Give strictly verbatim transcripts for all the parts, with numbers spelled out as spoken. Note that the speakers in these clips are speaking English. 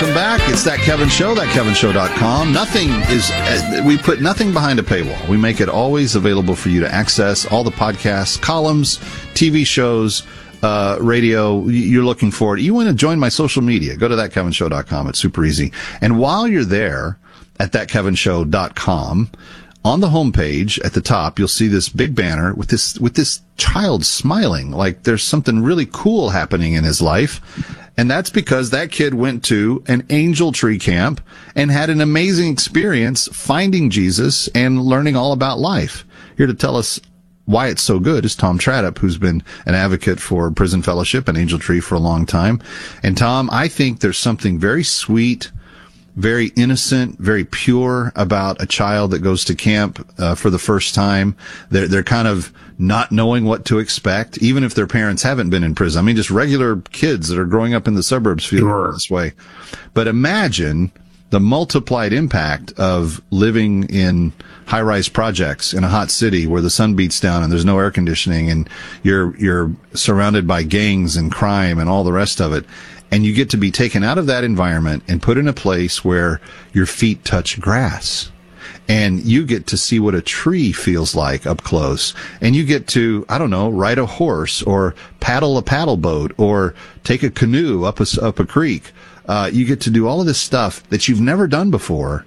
Welcome back. It's That Kevin Show, that kevin show dot com. Nothing is, uh, we put nothing behind a paywall. We make it always available for you to access all the podcasts, columns, T V shows, uh, radio. You're looking for it. You want to join my social media? Go to that kevin show dot com. It's super easy. And while you're there at that kevin show dot com, on the homepage at the top, you'll see this big banner with this, with this child smiling like there's something really cool happening in his life. And that's because that kid went to an Angel Tree camp and had an amazing experience finding Jesus and learning all about life. Here to tell us why it's so good is Tom Tradup, who's been an advocate for Prison Fellowship and Angel Tree for a long time. And Tom, I think there's something very sweet, very innocent, very pure about a child that goes to camp uh, for the first time. They're, they're kind of not knowing what to expect, even if their parents haven't been in prison. I mean, just regular kids that are growing up in the suburbs feel sure. this way. But imagine the multiplied impact of living in high-rise projects in a hot city where the sun beats down and there's no air conditioning and you're, you're surrounded by gangs and crime and all the rest of it. And you get to be taken out of that environment and put in a place where your feet touch grass. And you get to see what a tree feels like up close. And you get to, I don't know, ride a horse or paddle a paddle boat or take a canoe up a, up a creek. Uh, you get to do all of this stuff that you've never done before.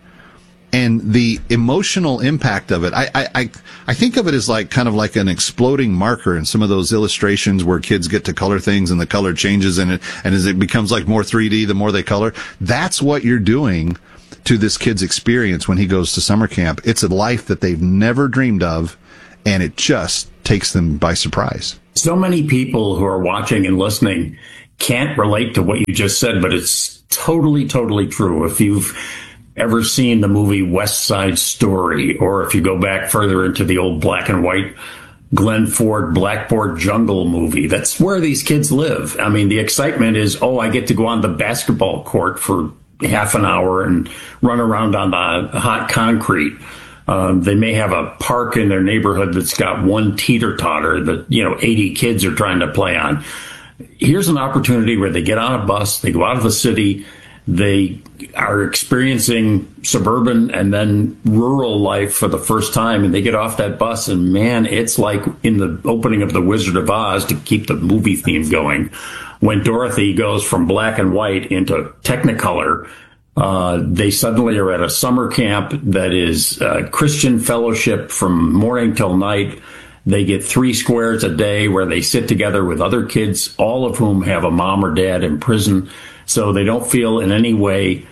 And the emotional impact of it, I, I, I, I think of it as like kind of like an exploding marker in some of those illustrations where kids get to color things and the color changes in it. And as it becomes like more three D, the more they color. That's what you're doing to this kid's experience when he goes to summer camp. It's a life that they've never dreamed of, and it just takes them by surprise. So many people who are watching and listening can't relate to what you just said, but it's totally, totally true. If you've ever seen the movie West Side Story, or if you go back further into the old black and white Glenn Ford Blackboard Jungle movie, that's where these kids live. I mean, the excitement is, oh, I get to go on the basketball court for half an hour and run around on the hot concrete. Um, they may have a park in their neighborhood that's got one teeter-totter that, you know, eighty kids are trying to play on. Here's an opportunity where they get on a bus, they go out of the city, they are experiencing suburban and then rural life for the first time, and they get off that bus, and man, it's like in the opening of The Wizard of Oz, to keep the movie theme going, when Dorothy goes from black and white into Technicolor. Uh, they suddenly are at a summer camp that is uh, Christian fellowship from morning till night. They get three squares a day where they sit together with other kids, all of whom have a mom or dad in prison. So they don't feel in any way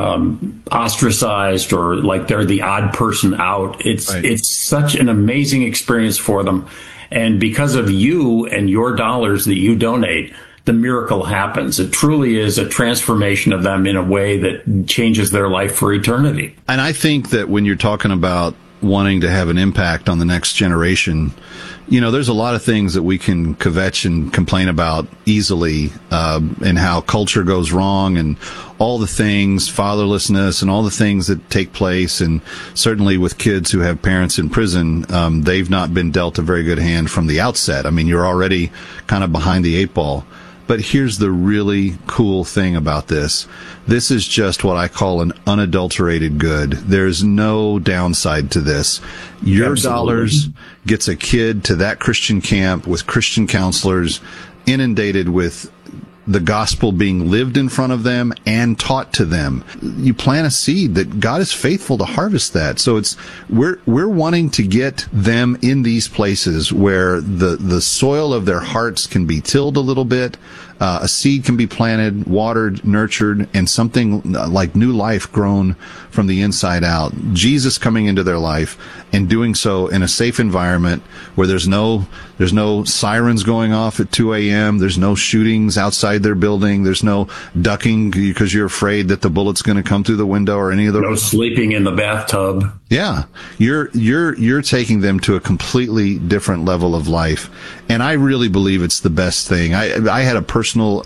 um, ostracized or like they're the odd person out. It's right. It's such an amazing experience for them. And because of you and your dollars that you donate, the miracle happens. It truly is a transformation of them in a way that changes their life for eternity. And I think that when you're talking about wanting to have an impact on the next generation, you know, there's a lot of things that we can kvetch and complain about easily, uh, and how culture goes wrong and all the things, fatherlessness and all the things that take place. And certainly with kids who have parents in prison, um, they've not been dealt a very good hand from the outset. I mean, you're already kind of behind the eight ball. But here's the really cool thing about this. This is just what I call an unadulterated good. There's no downside to this. Your Absolutely. Dollars gets a kid to that Christian camp with Christian counselors, inundated with the gospel being lived in front of them and taught to them. You plant a seed that God is faithful to harvest that. So it's, we're, we're wanting to get them in these places where the, the soil of their hearts can be tilled a little bit. Uh, a seed can be planted, watered, nurtured, and something like new life grown from the inside out. Jesus coming into their life and doing so in a safe environment where there's no, there's no sirens going off at two a.m. There's no shootings outside their building. There's no ducking because you're afraid that the bullet's going to come through the window or any of the... No sleeping in the bathtub. Yeah. You're, you're, you're taking them to a completely different level of life. And I really believe it's the best thing. I, I had a personal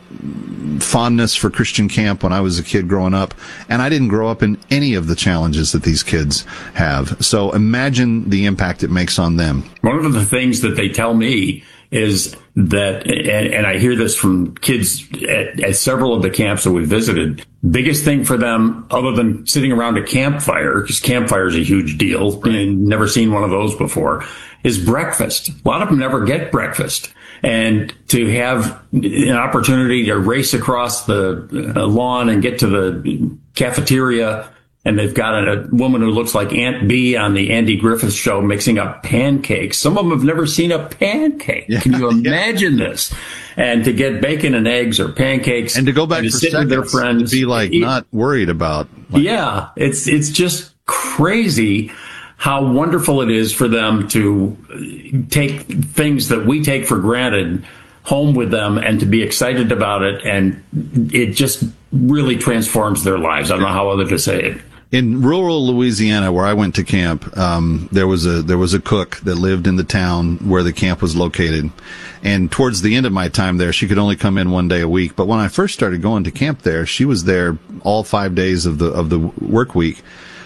fondness for Christian camp when I was a kid growing up, and I didn't grow up in any of the challenges that these kids have. So imagine the impact it makes on them. One of the things that they tell me is that, and, and I hear this from kids at, at several of the camps that we visited, biggest thing for them, other than sitting around a campfire, because campfire is a huge deal, right. And never seen one of those before, is breakfast. A lot of them never get breakfast. And to have an opportunity to race across the lawn and get to the cafeteria, and they've got a, a woman who looks like Aunt Bee on the Andy Griffith Show mixing up pancakes. Some of them have never seen a pancake. Yeah. Can you imagine yeah. this? And to get bacon and eggs or pancakes, and to go back and to to sit with their friends, to be like not worried about. Like, yeah, it's it's just crazy how wonderful it is for them to take things that we take for granted home with them and to be excited about it. And it just really transforms their lives. I don't know how other to say it. In rural Louisiana, where I went to camp, um, there was a there was a cook that lived in the town where the camp was located. And towards the end of my time there, she could only come in one day a week. But when I first started going to camp there, she was there all five days of the of the work week.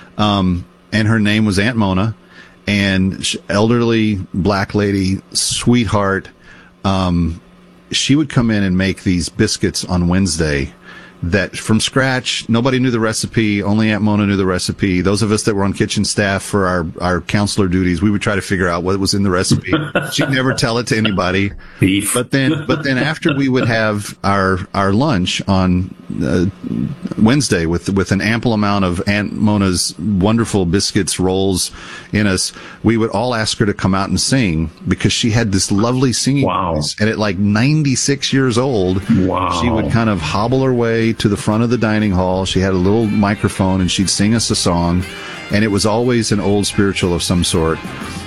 Um, and her name was Aunt Mona, and elderly black lady, sweetheart. Um, she would come in and make these biscuits on Wednesday that from scratch. Nobody knew the recipe. Only Aunt Mona knew the recipe. Those of us that were on kitchen staff for our, our counselor duties, we would try to figure out what was in the recipe. She'd never tell it to anybody. Beef. But then, but then after we would have our, our lunch on uh, Wednesday with, with an ample amount of Aunt Mona's wonderful biscuits, rolls in us, we would all ask her to come out and sing because she had this lovely singing wow. voice. And at like ninety-six years old, wow. she would kind of hobble her way to the front of the dining hall. She had a little microphone and she'd sing us a song, and it was always an old spiritual of some sort.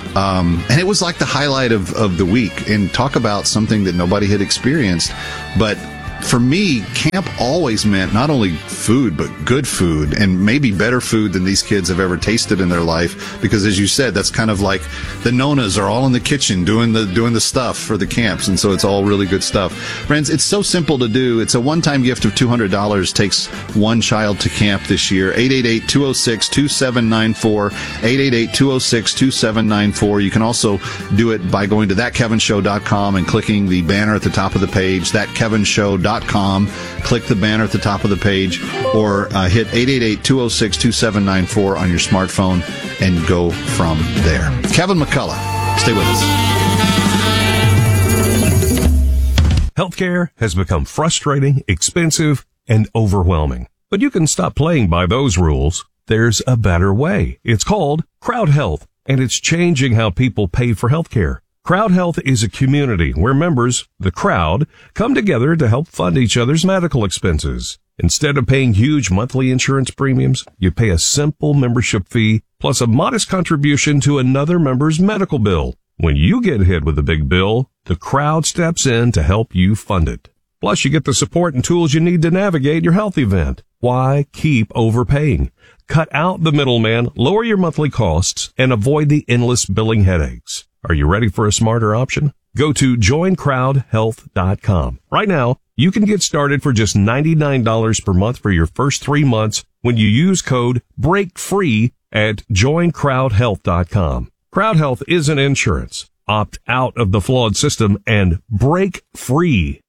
Um, and it was like the highlight of, of the week. And talk about something that nobody had experienced. But for me, camp always meant not only food, but good food, and maybe better food than these kids have ever tasted in their life. Because as you said, that's kind of like the Nonas are all in the kitchen doing the doing the stuff for the camps, and so it's all really good stuff. Friends, it's so simple to do. It's a one-time gift of two hundred dollars. Takes one child to camp this year. eight eight eight, two oh six, two seven nine four. eight eight eight, two oh six, two seven nine four. You can also do it by going to that kevin show dot com and clicking the banner at the top of the page, that kevin show dot com. Click the banner at the top of the page, or uh, hit eight eight eight, two oh six, two seven nine four on your smartphone and go from there. Kevin McCullough, stay with us. Healthcare has become frustrating, expensive, and overwhelming. But you can stop playing by those rules. There's a better way. It's called Crowd Health, and it's changing how people pay for healthcare. Crowd Health is a community where members, the crowd, come together to help fund each other's medical expenses. Instead of paying huge monthly insurance premiums, you pay a simple membership fee plus a modest contribution to another member's medical bill. When you get hit with a big bill, the crowd steps in to help you fund it. Plus, you get the support and tools you need to navigate your health event. Why keep overpaying? Cut out the middleman, lower your monthly costs, and avoid the endless billing headaches. Are you ready for a smarter option? Go to join crowd health dot com. Right now, you can get started for just ninety-nine dollars per month for your first three months when you use code BREAKFREE at join crowd health dot com. Crowd Health isn't insurance. Opt out of the flawed system and break free.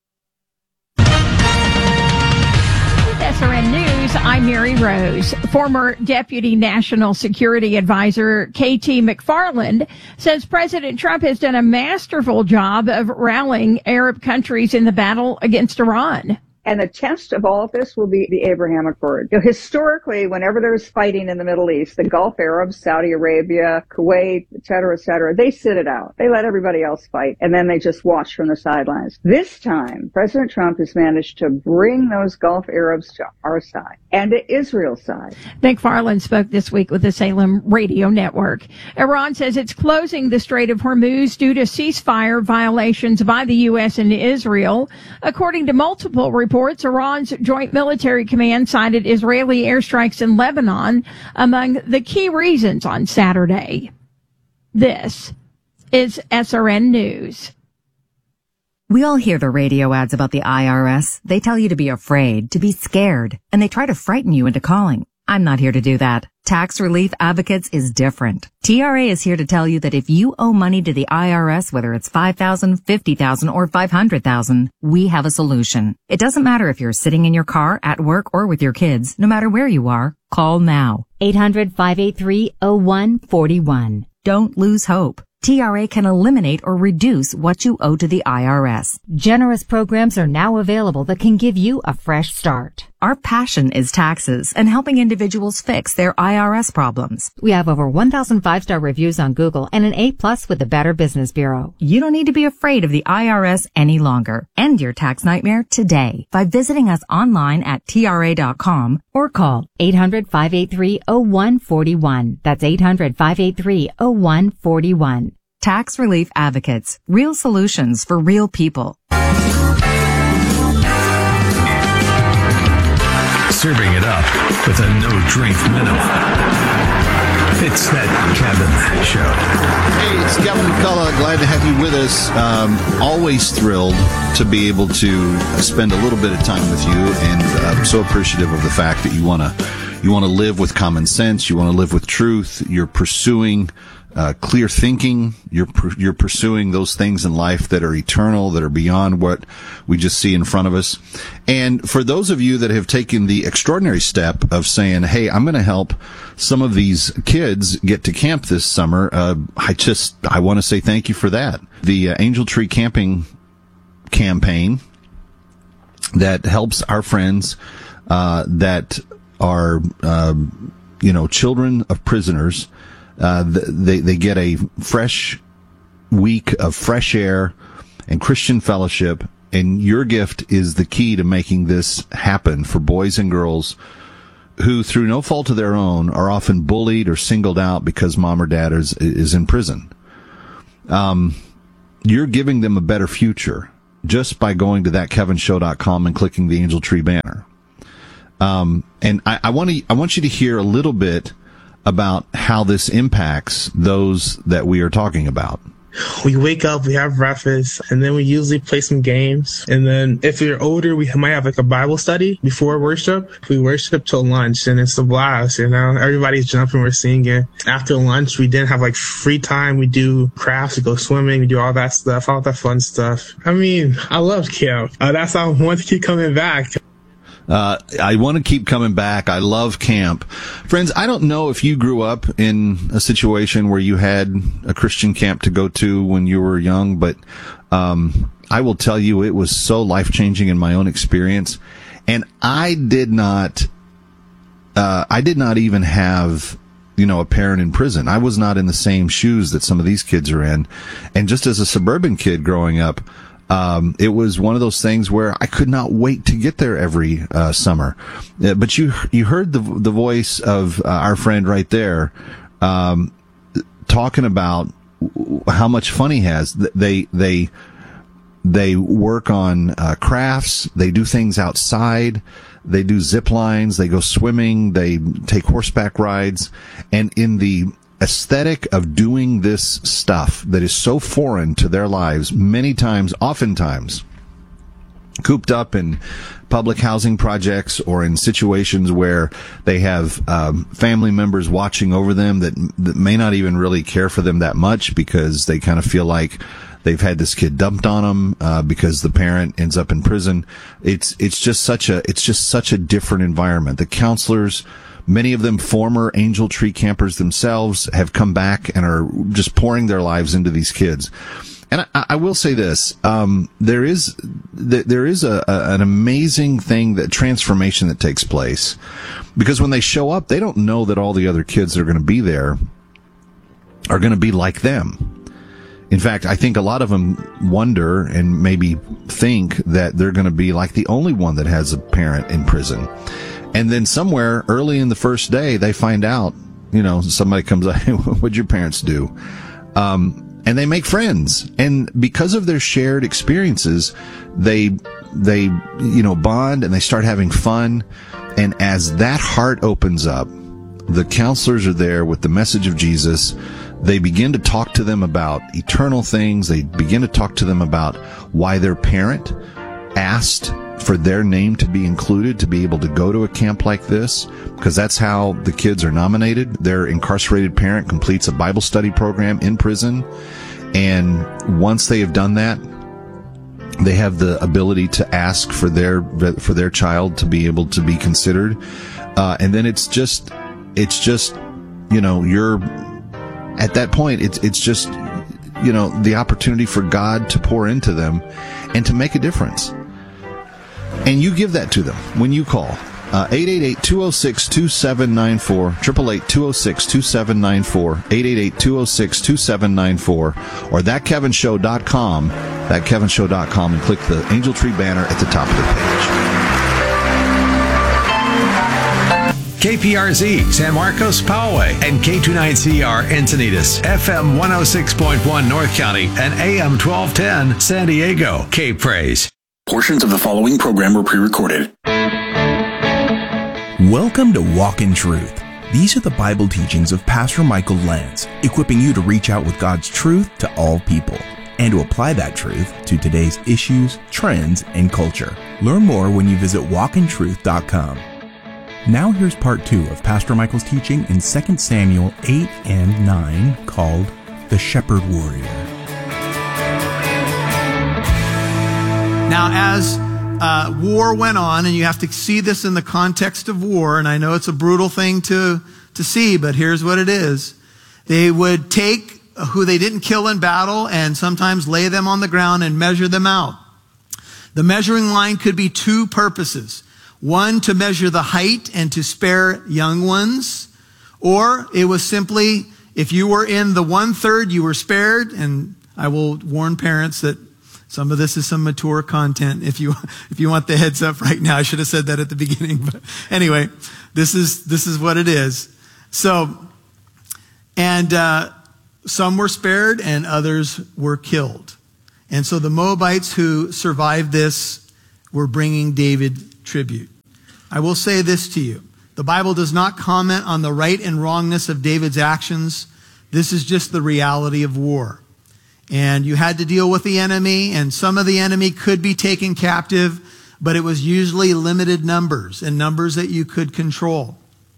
S R N News, I'm Mary Rose. Former Deputy National Security Advisor K T McFarland says President Trump has done a masterful job of rallying Arab countries in the battle against Iran. And the test of all of this will be the Abraham Accord. You know, historically, whenever there's fighting in the Middle East, the Gulf Arabs, Saudi Arabia, Kuwait, et cetera, et cetera, they sit it out. They let everybody else fight, and then they just watch from the sidelines. This time, President Trump has managed to bring those Gulf Arabs to our side and to Israel's side. McFarland spoke this week with the Salem Radio Network. Iran says it's closing the Strait of Hormuz due to ceasefire violations by the U S and Israel. According to multiple reports, Reports, Iran's Joint Military Command cited Israeli airstrikes in Lebanon among the key reasons on Saturday. This is S R N News. We all hear the radio ads about the I R S. They tell you to be afraid, to be scared, and they try to frighten you into calling. I'm not here to do that. Tax Relief Advocates is different. T R A is here to tell you that if you owe money to the I R S, whether it's five thousand dollars, fifty thousand dollars, or five hundred thousand dollars, we have a solution. It doesn't matter if you're sitting in your car, at work, or with your kids. No matter where you are, call now. eight hundred, five eight three, oh one four one. Don't lose hope. T R A can eliminate or reduce what you owe to the I R S. Generous programs are now available that can give you a fresh start. Our passion is taxes and helping individuals fix their I R S problems. We have over one thousand five-star reviews on Google and an A plus with the Better Business Bureau. You don't need to be afraid of the I R S any longer. End your tax nightmare today by visiting us online at T R A dot com or call eight hundred, five eight three, oh one four one. That's eight hundred, five eight three, oh one four one. Tax Relief Advocates. Real solutions for real people. Serving it up with a no-drink minimum. It's that Kevin Show. Hey, it's Kevin McCullough. Glad to have you with us. Um, always thrilled to be able to spend a little bit of time with you, and I'm so appreciative of the fact that you want to you want to live with common sense. You want to live with truth. You're pursuing Uh, clear thinking. You're you're pursuing those things in life that are eternal, that are beyond what we just see in front of us. And for those of you that have taken the extraordinary step of saying, "Hey, I'm going to help some of these kids get to camp this summer," uh, I just I want to say thank you for that. The uh, Angel Tree Camping campaign that helps our friends uh, that are uh, you know children of prisoners. Uh, they, they get a fresh week of fresh air and Christian fellowship, and your gift is the key to making this happen for boys and girls who, through no fault of their own, are often bullied or singled out because mom or dad is, is in prison. Um, you're giving them a better future just by going to that kevin show dot com and clicking the Angel Tree banner. Um, and I, I want to, I want you to hear a little bit about how this impacts those that we are talking about. We wake up, we have breakfast, and then we usually play some games. And then if we're older, we might have like a Bible study before worship. We worship till lunch, and it's a blast, you know. Everybody's jumping, we're singing. After lunch, we then have like free time. We do crafts, we go swimming, we do all that stuff, all that fun stuff. I mean, I love camp. Uh, that's how I want to keep coming back. Uh, I want to keep coming back. I love camp. Friends, I don't know if you grew up in a situation where you had a Christian camp to go to when you were young, but um, I will tell you it was so life-changing in my own experience. And I did not, uh, I did not even have, you know, a parent in prison. I was not in the same shoes that some of these kids are in. And just as a suburban kid growing up, Um, it was one of those things where I could not wait to get there every uh, summer. Uh, but you you heard the the voice of uh, our friend right there, um, talking about how much fun he has. They they they work on uh, crafts. They do things outside. They do zip lines. They go swimming. They take horseback rides. And in the aesthetic of doing this stuff that is so foreign to their lives, many times, oftentimes, cooped up in public housing projects or in situations where they have um, family members watching over them that, that may not even really care for them that much because they kind of feel like they've had this kid dumped on them uh, because the parent ends up in prison. It's it's just such a it's just such a different environment. The counselors, many of them former Angel Tree campers themselves, have come back and are just pouring their lives into these kids. And I, I will say this: um, there is there is a, a, an amazing thing, that transformation that takes place, because when they show up, they don't know that all the other kids that are going to be there are going to be like them. In fact, I think a lot of them wonder and maybe think that they're going to be like the only one that has a parent in prison. And then somewhere early in the first day, they find out, you know, somebody comes up, hey, what'd your parents do? Um, and they make friends. And because of their shared experiences, they, they, you know, bond and they start having fun. And as that heart opens up, the counselors are there with the message of Jesus. They begin to talk to them about eternal things. They begin to talk to them about why their parent asked for their name to be included, to be able to go to a camp like this, because that's how the kids are nominated. Their incarcerated parent completes a Bible study program in prison, and once they have done that, they have the ability to ask for their for their child to be able to be considered, uh, and then it's just it's just you know you're at that point it's it's just you know the opportunity for God to pour into them and to make a difference, and you give that to them when you call. Uh, eight eight eight, two oh six, two seven nine four, eight eight eight, two oh six, two seven nine four, eight eight eight, two oh six, two seven nine four, or that kevin show dot com, that kevin show dot com, and click the Angel Tree banner at the top of the page. K P R Z, San Marcos, Poway, and K twenty-nine C R, Encinitas, F M one oh six point one, North County, and A M twelve ten, San Diego. K-Praise. Portions of the following program were pre-recorded. Welcome to Walk in Truth. These are the Bible teachings of Pastor Michael Lentz, equipping you to reach out with God's truth to all people and to apply that truth to today's issues, trends, and culture. Learn more when you visit walk in truth dot com. Now here's part two of Pastor Michael's teaching in Second Samuel eight and nine, called The Shepherd Warrior. Now, as uh, war went on, and you have to see this in the context of war, and I know it's a brutal thing to, to see, but here's what it is. They would take who they didn't kill in battle and sometimes lay them on the ground and measure them out. The measuring line could be two purposes. One, to measure the height and to spare young ones, or it was simply, if you were in the one-third, you were spared, and I will warn parents that some of this is some mature content. If you, if you want the heads up right now, I should have said that at the beginning, but anyway, this is, this is what it is. So, and, uh, some were spared and others were killed. And so the Moabites who survived this were bringing David tribute. I will say this to you. The Bible does not comment on the right and wrongness of David's actions. This is just the reality of war. And you had to deal with the enemy, and some of the enemy could be taken captive, but it was usually limited numbers and numbers that you could control.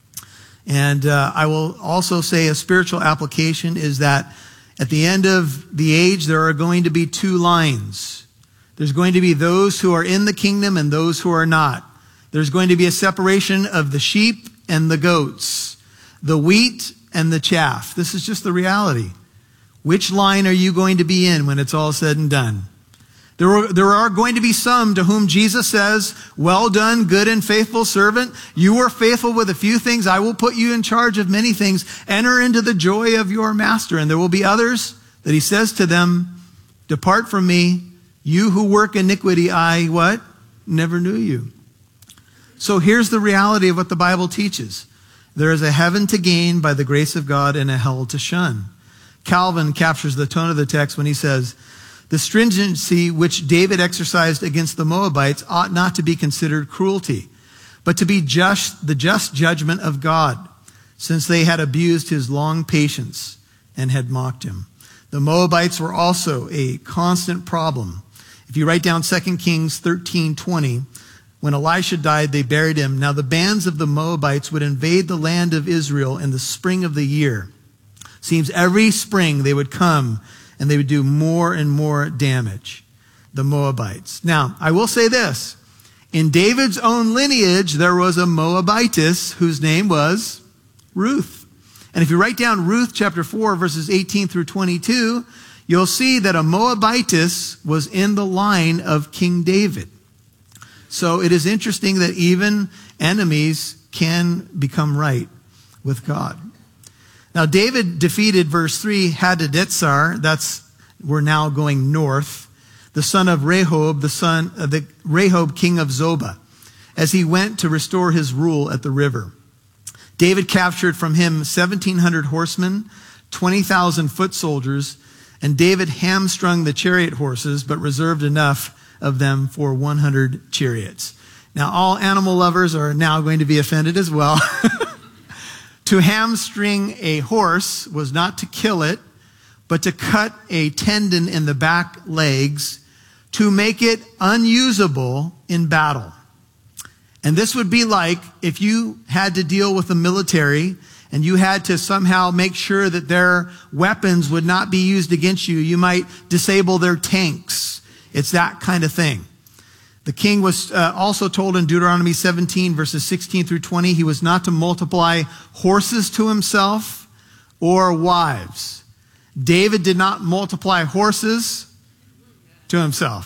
And uh, I will also say a spiritual application is that at the end of the age, there are going to be two lines. There's going to be those who are in the kingdom and those who are not. There's going to be a separation of the sheep and the goats, the wheat and the chaff. This is just the reality. Which line are you going to be in when it's all said and done? There are, there are going to be some to whom Jesus says, well done, good and faithful servant. You were faithful with a few things. I will put you in charge of many things. Enter into the joy of your master. And there will be others that he says to them, depart from me, you who work iniquity. I, what? Never knew you. So here's the reality of what the Bible teaches. There is a heaven to gain by the grace of God and a hell to shun. Calvin captures the tone of the text when he says, the stringency which David exercised against the Moabites ought not to be considered cruelty, but to be just, the just judgment of God, since they had abused his long patience and had mocked him. The Moabites were also a constant problem. If you write down Second Kings thirteen twenty, when Elisha died, they buried him. Now the bands of the Moabites would invade the land of Israel in the spring of the year. Seems every spring they would come and they would do more and more damage, the Moabites. Now, I will say this. In David's own lineage, there was a Moabitess whose name was Ruth. And if you write down Ruth chapter four, verses eighteen through twenty-two, you'll see that a Moabitess was in the line of King David. So it is interesting that even enemies can become right with God. Now, David defeated, verse three, Hadadezer, that's, we're now going north, the son of Rehob, the son of the Rehob, king of Zobah, as he went to restore his rule at the river. David captured from him seventeen hundred horsemen, twenty thousand foot soldiers, and David hamstrung the chariot horses, but reserved enough of them for one hundred chariots. Now, all animal lovers are now going to be offended as well. To hamstring a horse was not to kill it, but to cut a tendon in the back legs to make it unusable in battle. And this would be like if you had to deal with the military and you had to somehow make sure that their weapons would not be used against you. You might disable their tanks. It's that kind of thing. The king was uh, also told in Deuteronomy seventeen, verses sixteen through twenty, he was not to multiply horses to himself or wives. David did not multiply horses to himself.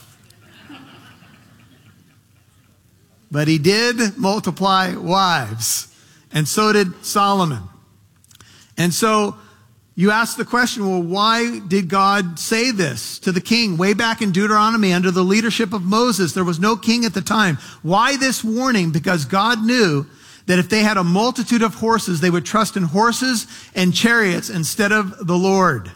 But he did multiply wives. And so did Solomon. And so you ask the question, well, why did God say this to the king? Way back in Deuteronomy, under the leadership of Moses, there was no king at the time. Why this warning? Because God knew that if they had a multitude of horses, they would trust in horses and chariots instead of the Lord.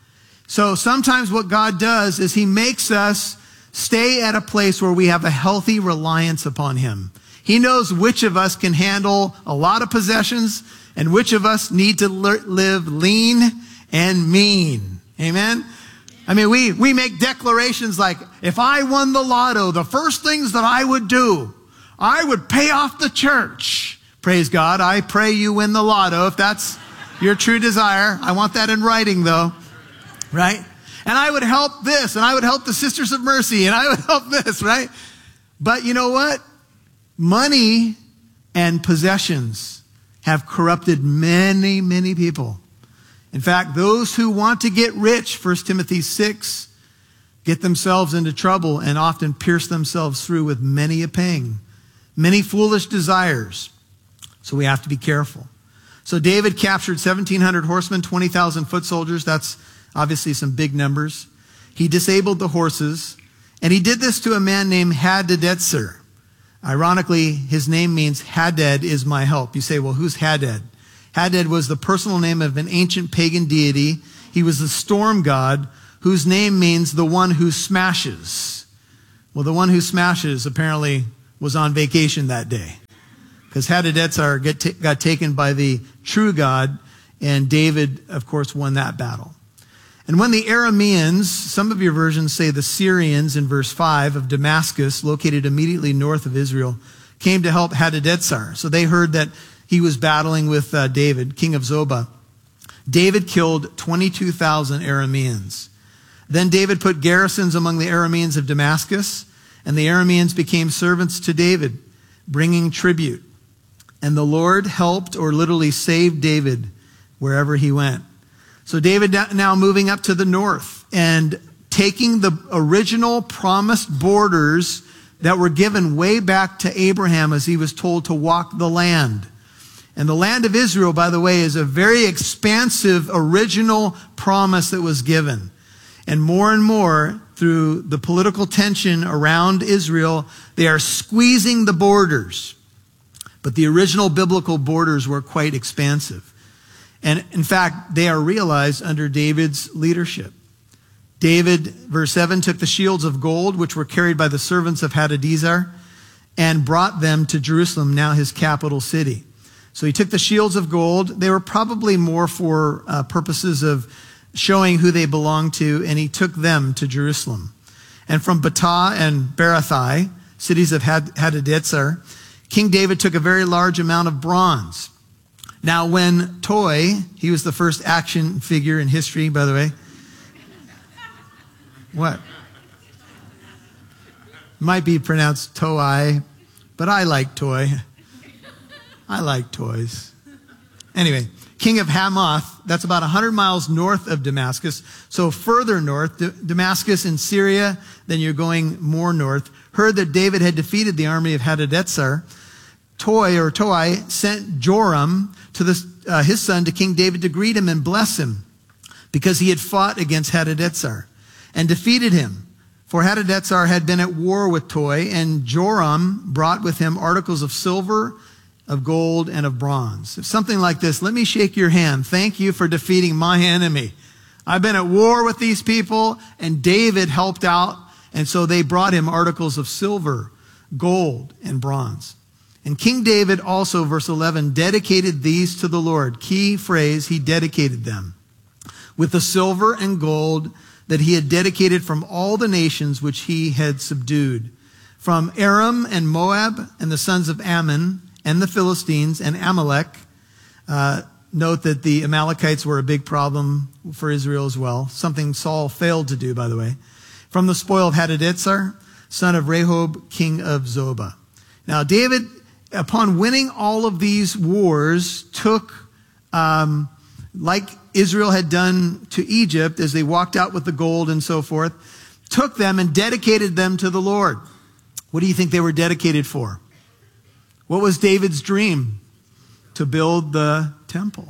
So sometimes what God does is he makes us stay at a place where we have a healthy reliance upon him. He knows which of us can handle a lot of possessions and which of us need to live lean and mean. Amen? I mean, we, we make declarations like, if I won the lotto, the first things that I would do, I would pay off the church. Praise God. I pray you win the lotto if that's your true desire. I want that in writing though. Right? And I would help this, and I would help the Sisters of Mercy, and I would help this, right? But you know what? Money and possessions have corrupted many, many people. In fact, those who want to get rich, First Timothy six, get themselves into trouble and often pierce themselves through with many a pang, many foolish desires. So we have to be careful. So David captured seventeen hundred horsemen, twenty thousand foot soldiers. That's obviously some big numbers. He disabled the horses, and he did this to a man named Hadadezer. Ironically, his name means Hadad is my help. You say, well, who's Hadad? Hadad was the personal name of an ancient pagan deity. He was the storm god whose name means the one who smashes. Well, the one who smashes apparently was on vacation that day because Hadadezer get t- got taken by the true God, and David, of course, won that battle. And when the Arameans, some of your versions say the Syrians in verse five of Damascus, located immediately north of Israel, came to help Hadadezer. So they heard that he was battling with uh, David, king of Zobah. David killed twenty-two thousand Arameans. Then David put garrisons among the Arameans of Damascus, and the Arameans became servants to David, bringing tribute. And the Lord helped, or literally saved, David wherever he went. So David now moving up to the north and taking the original promised borders that were given way back to Abraham as he was told to walk the land. And the land of Israel, by the way, is a very expansive original promise that was given. And more and more, through the political tension around Israel, they are squeezing the borders. But the original biblical borders were quite expansive. And in fact, they are realized under David's leadership. David, verse seven, took the shields of gold, which were carried by the servants of Hadadezer, and brought them to Jerusalem, now his capital city. So he took the shields of gold. They were probably more for uh, purposes of showing who they belonged to, and he took them to Jerusalem. And from Betah and Berathai, cities of Hadadezer, King David took a very large amount of bronze. Now, when Toi, he was the first action figure in history, by the way. What? Might be pronounced Toi, but I like Toi. I like toys. Anyway, king of Hamath, that's about one hundred miles north of Damascus. So further north, D- Damascus in Syria, then you're going more north, heard that David had defeated the army of Hadadezer. Toi, or Toi, sent Joram to the, uh, his son to King David to greet him and bless him because he had fought against Hadadezer and defeated him. For Hadadezer had been at war with Toi, and Joram brought with him articles of silver, of gold, and of bronze. If something like this, let me shake your hand. Thank you for defeating my enemy. I've been at war with these people, and David helped out, and so they brought him articles of silver, gold, and bronze. And King David also, verse eleven, dedicated these to the Lord. Key phrase, he dedicated them with the silver and gold that he had dedicated from all the nations which he had subdued. from Aram and Moab and the sons of Ammon and the Philistines and Amalek. Uh, note that the Amalekites were a big problem for Israel as well, something Saul failed to do, by the way. From the spoil of Hadadezer, son of Rehob, king of Zobah. Now, David, upon winning all of these wars, took, um, like Israel had done to Egypt as they walked out with the gold and so forth, took them and dedicated them to the Lord. What do you think they were dedicated for? What was David's dream? To build the temple.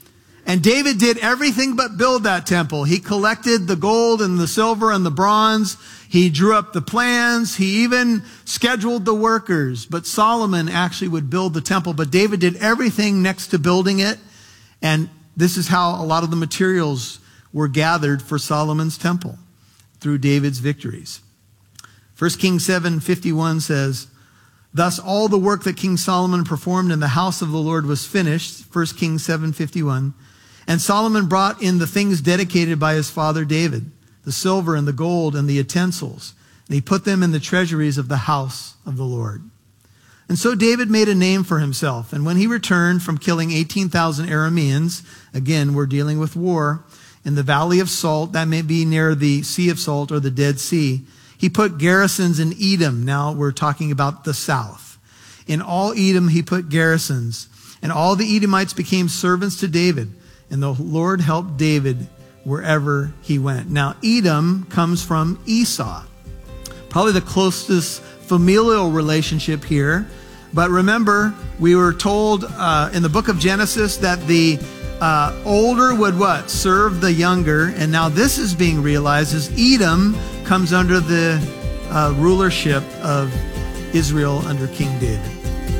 And David did everything but build that temple. He collected the gold and the silver and the bronze. He drew up the plans. He even scheduled the workers. But Solomon actually would build the temple. But David did everything next to building it. And this is how a lot of the materials were gathered for Solomon's temple, through David's victories. First Kings seven fifty-one says, thus all the work that King Solomon performed in the house of the Lord was finished. First Kings seven fifty-one. And Solomon brought in the things dedicated by his father David, the silver and the gold and the utensils. And he put them in the treasuries of the house of the Lord. And so David made a name for himself. And when he returned from killing eighteen thousand Arameans, again, we're dealing with war, in the Valley of Salt, that may be near the Sea of Salt or the Dead Sea, he put garrisons in Edom. Now we're talking about the south. In all Edom he put garrisons. And all the Edomites became servants to David. And the Lord helped David wherever he went. Now Edom comes from Esau. Probably the closest familial relationship here. But remember, we were told uh, in the book of Genesis that the uh, older would what? Serve the younger. And now this is being realized as Edom comes under the uh, rulership of Israel under King David.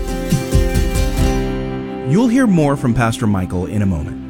You'll hear more from Pastor Michael in a moment.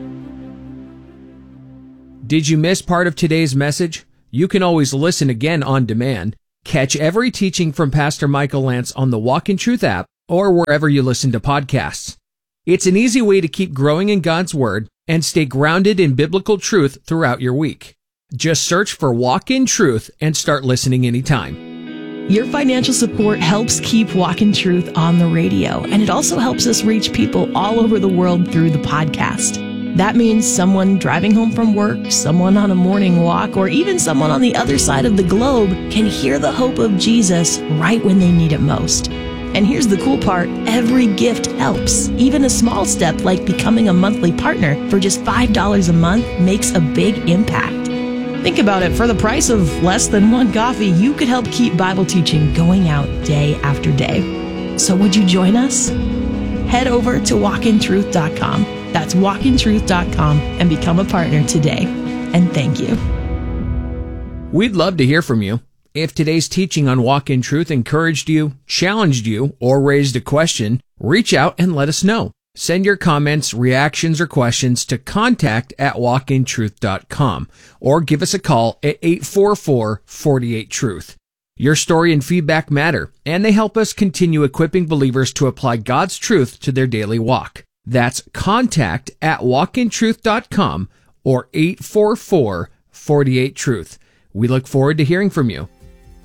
Did you miss part of today's message? You can always listen again on demand. Catch every teaching from Pastor Michael Lance on the Walk in Truth app or wherever you listen to podcasts. It's an easy way to keep growing in God's Word and stay grounded in biblical truth throughout your week. Just search for Walk in Truth and start listening anytime. Your financial support helps keep Walk in Truth on the radio, and it also helps us reach people all over the world through the podcast. That means someone driving home from work, someone on a morning walk, or even someone on the other side of the globe can hear the hope of Jesus right when they need it most. And here's the cool part, every gift helps. Even a small step like becoming a monthly partner for just five dollars a month makes a big impact. Think about it, for the price of less than one coffee, you could help keep Bible teaching going out day after day. So would you join us? Head over to walk in truth dot com. That's walk in truth dot com and become a partner today. And thank you. We'd love to hear from you. If today's teaching on Walk in Truth encouraged you, challenged you, or raised a question, reach out and let us know. Send your comments, reactions, or questions to contact at walk in truth dot com or give us a call at eight four four, four eight, truth. Your story and feedback matter, and they help us continue equipping believers to apply God's truth to their daily walk. That's contact at walk in truth dot com or eight four four, four eight, truth. We look forward to hearing from you.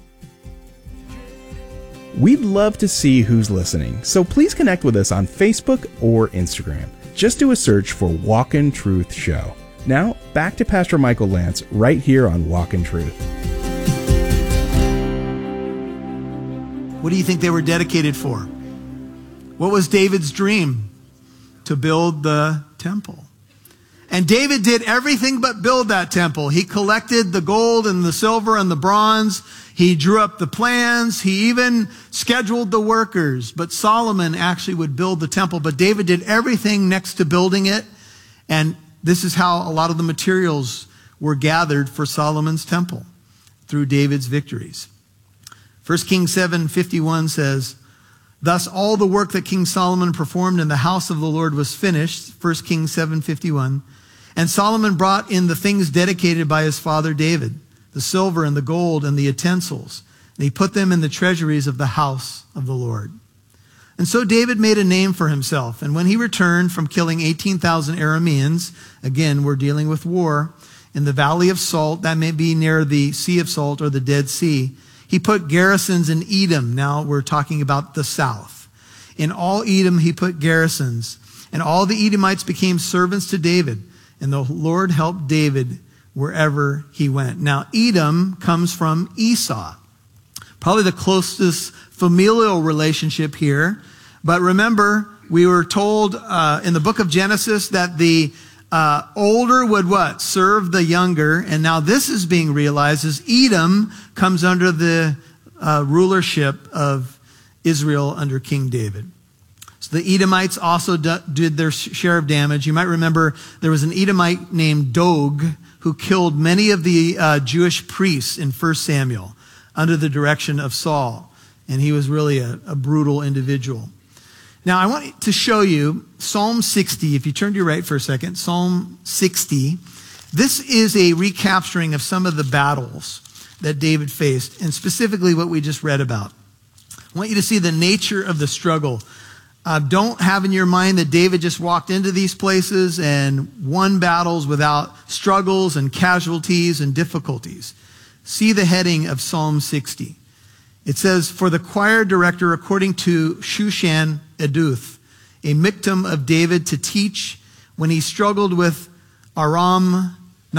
We'd love to see who's listening, so please connect with us on Facebook or Instagram. Just do a search for Walk in Truth Show. Now, back to Pastor Michael Lance right here on Walk in Truth. What do you think they were dedicated for? What was David's dream? To build the temple. And David did everything but build that temple. He collected the gold and the silver and the bronze. He drew up the plans. He even scheduled the workers. But Solomon actually would build the temple. But David did everything next to building it. And this is how a lot of the materials were gathered for Solomon's temple, through David's victories. First Kings seven fifty-one says, thus all the work that King Solomon performed in the house of the Lord was finished. First Kings seven fifty-one. And Solomon brought in the things dedicated by his father David, the silver and the gold and the utensils. And he put them in the treasuries of the house of the Lord. And so David made a name for himself. And when he returned from killing eighteen thousand Arameans, again, we're dealing with war, in the Valley of Salt, that may be near the Sea of Salt or the Dead Sea, He put garrisons in Edom. Now we're talking about the south. In all Edom he put garrisons, and all the Edomites became servants to David, and the Lord helped David wherever he went. Now Edom comes from Esau, probably the closest familial relationship here. But remember, we were told uh, in the book of Genesis that the uh, older would what? Serve the younger. And now this is being realized as Edom comes under the uh, rulership of Israel under King David. So the Edomites also d- did their share of damage. You might remember there was an Edomite named Dog who killed many of the uh, Jewish priests in First Samuel under the direction of Saul. And he was really a, a brutal individual. Now, I want to show you Psalm sixty. If you turn to your right for a second, Psalm sixty. This is a recapturing of some of the battles that David faced, and specifically what we just read about. I want you to see the nature of the struggle. Uh, don't have in your mind that David just walked into these places and won battles without struggles and casualties and difficulties. See the heading of Psalm sixty. It says, for the choir director, according to Shushan Eduth, a miktam of David to teach when he struggled with Aram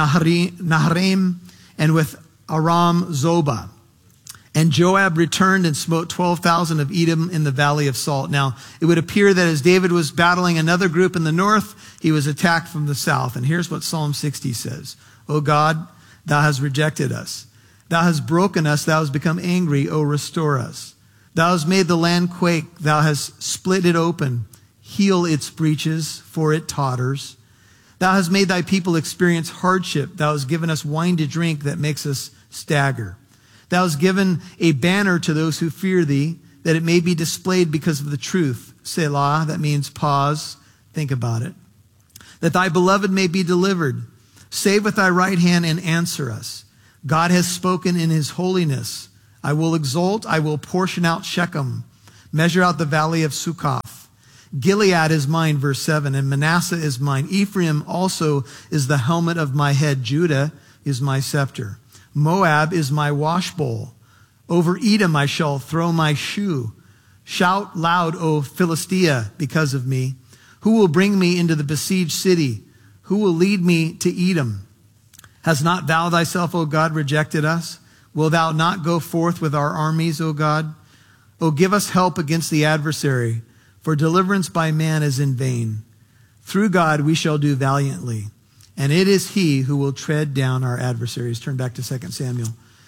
Naharaim and with Aram Zobah. And Joab returned and smote twelve thousand of Edom in the valley of Salt. Now, it would appear that as David was battling another group in the north, he was attacked from the south. And here's what Psalm sixty says. O God, thou hast rejected us. Thou hast broken us. Thou hast become angry. O restore us. Thou hast made the land quake. Thou hast split it open. Heal its breaches, for it totters. Thou hast made thy people experience hardship. Thou hast given us wine to drink that makes us stagger. Thou hast given a banner to those who fear thee, that it may be displayed because of the truth. Selah, that means pause. Think about it. That thy beloved may be delivered. Save with thy right hand and answer us. God has spoken in his holiness. I will exult. I will portion out Shechem. Measure out the valley of Sukkoth. Gilead is mine, verse seven, and Manasseh is mine. Ephraim also is the helmet of my head. Judah is my scepter. Moab is my washbowl. Over Edom I shall throw my shoe. Shout loud, O Philistia, because of me. Who will bring me into the besieged city? Who will lead me to Edom? Has not thou thyself, O God, rejected us? Will thou not go forth with our armies, O God? O give us help against the adversary, for deliverance by man is in vain. Through God we shall do valiantly, and it is he who will tread down our adversaries. Turn back to Second Samuel.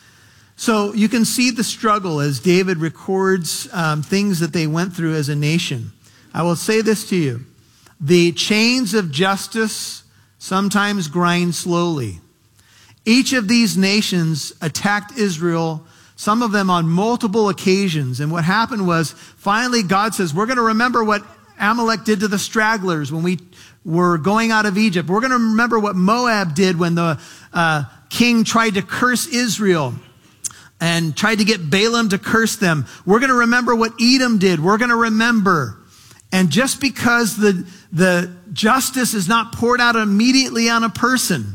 So you can see the struggle as David records um, things that they went through as a nation. I will say this to you. The chains of justice sometimes grind slowly. Each of these nations attacked Israel, some of them on multiple occasions. And what happened was, finally God says, we're going to remember what Amalek did to the stragglers when we were going out of Egypt. We're going to remember what Moab did when the uh, king tried to curse Israel and tried to get Balaam to curse them. We're going to remember what Edom did. We're going to remember. And just because the, the justice is not poured out immediately on a person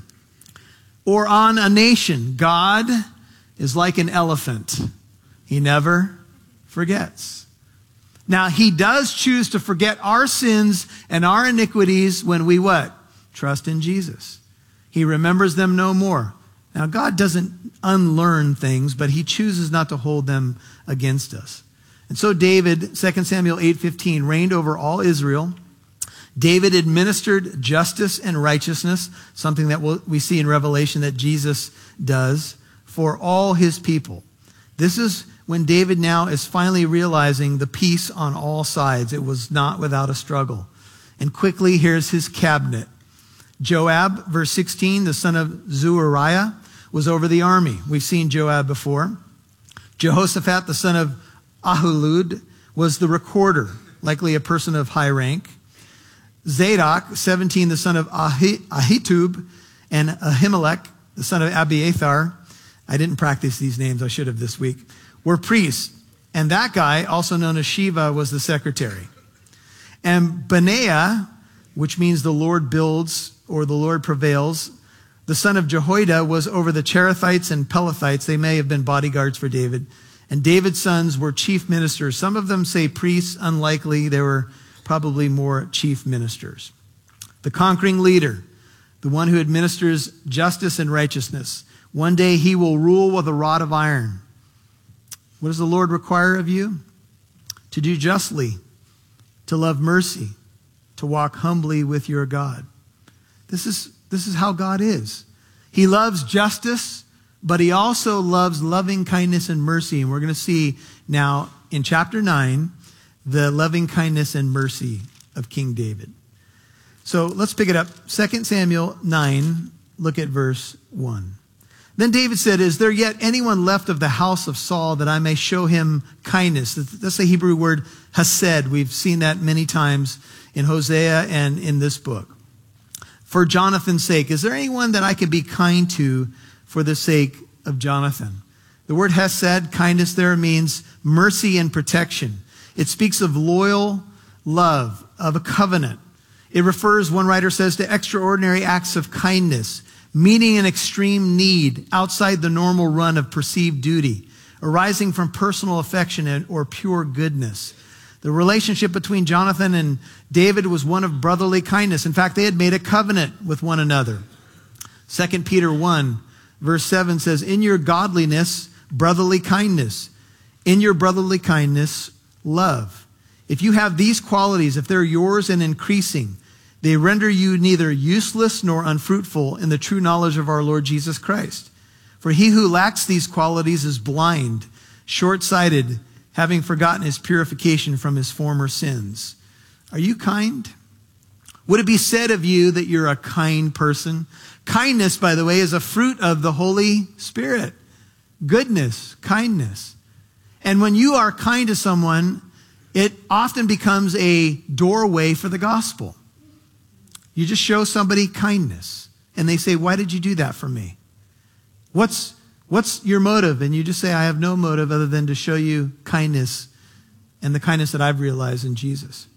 or on a nation, God is like an elephant. He never forgets. Now, he does choose to forget our sins and our iniquities when we what? Trust in Jesus. He remembers them no more. Now, God doesn't unlearn things, but he chooses not to hold them against us. And so David, Second Samuel eight fifteen, reigned over all Israel. David administered justice and righteousness, something that we'll, we see in Revelation that Jesus does, for all his people. This is when David now is finally realizing the peace on all sides. It was not without a struggle. And quickly, here's his cabinet. Joab, verse sixteen, the son of Zeruiah, was over the army. We've seen Joab before. Jehoshaphat, the son of Ahilud, was the recorder, likely a person of high rank. Zadok, seventeen, the son of Ahitub, and Ahimelech, the son of Abiathar, I didn't practice these names, I should have this week, were priests. And that guy, also known as Shiva, was the secretary. And Benaiah, which means the Lord builds or the Lord prevails, the son of Jehoiada was over the Cherethites and Pelethites. They may have been bodyguards for David. And David's sons were chief ministers. Some of them say priests, unlikely. They were probably more chief ministers. The conquering leader, the one who administers justice and righteousness. One day he will rule with a rod of iron. What does the Lord require of you? To do justly, to love mercy, to walk humbly with your God. This is, this is how God is. He loves justice, but he also loves loving kindness and mercy. And we're going to see now in chapter nine, the loving kindness and mercy of King David. So let's pick it up. Second Samuel nine, look at verse one. Then David said, is there yet anyone left of the house of Saul that I may show him kindness? That's the Hebrew word hesed. We've seen that many times in Hosea and in this book. For Jonathan's sake, is there anyone that I could be kind to for the sake of Jonathan? The word hesed, kindness there, means mercy and protection. It speaks of loyal love, of a covenant. It refers, one writer says, to extraordinary acts of kindness, meeting an extreme need outside the normal run of perceived duty, arising from personal affection or pure goodness. The relationship between Jonathan and David was one of brotherly kindness. In fact, they had made a covenant with one another. Second Peter one, verse seven says, in your godliness, brotherly kindness. In your brotherly kindness, love. If you have these qualities, if they're yours and increasing, they render you neither useless nor unfruitful in the true knowledge of our Lord Jesus Christ. For he who lacks these qualities is blind, short-sighted, having forgotten his purification from his former sins. Are you kind? Would it be said of you that you're a kind person? Kindness, by the way, is a fruit of the Holy Spirit. Goodness, kindness. And when you are kind to someone, it often becomes a doorway for the gospel. You just show somebody kindness, and they say, why did you do that for me? What's, what's your motive? And you just say, I have no motive other than to show you kindness and the kindness that I've realized in Jesus.